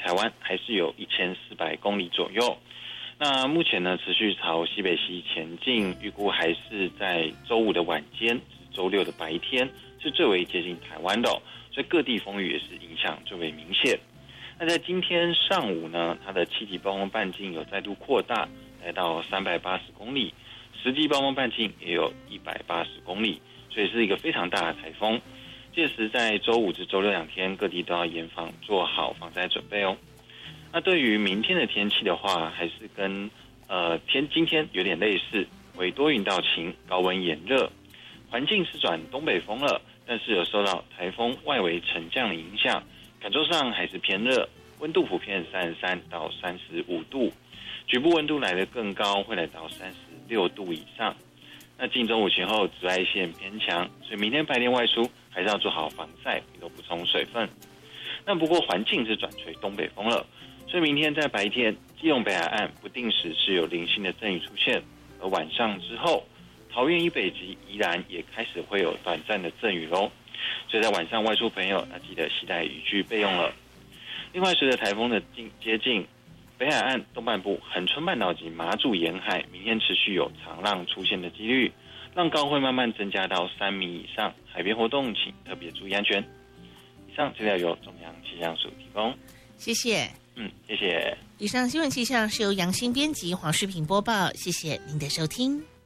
台湾还是有1400公里左右。那目前呢，持续朝西北西前进，预估还是在周五的晚间至周六的白天是最为接近台湾的所以各地风雨也是影响最为明显。那在今天上午呢，它的气体暴风半径有再度扩大，来到380公里，实际暴风半径也有180公里，所以是一个非常大的台风。届时在周五至周六2天，各地都要严防做好防灾准备哦。那对于明天的天气的话，还是跟今天有点类似，为多云到晴，高温炎热，环境是转东北风了，但是有受到台风外围沉降的影响，感受上还是偏热，温度普遍33到35度，局部温度来得更高，会来到36度以上。那近中午前后紫外线偏强，所以明天白天外出还是要做好防晒，并多补充水分。那不过环境是转吹东北风了，所以明天在白天，基隆北海岸不定时是有零星的阵雨出现，而晚上之后，桃园以北及宜兰也开始会有短暂的阵雨咯。所以在晚上外出朋友要记得携带雨具备用了。另外，随着台风的接近，北海岸东半部、恒春半岛及马祖沿海，明天持续有长浪出现的几率，浪高会慢慢增加到3米以上，海边活动请特别注意安全。以上资料由中央气象署提供。 谢谢。 谢谢。 以上新闻气象是由杨新编辑、黄世平播报，谢谢您的收听。